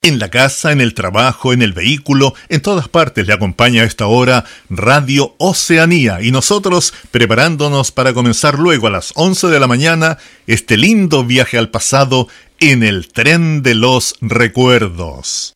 En la casa, en el trabajo, en el vehículo, en todas partes le acompaña a esta hora Radio Oceanía y nosotros preparándonos para comenzar luego a las 11 de la mañana este lindo viaje al pasado en el tren de los recuerdos.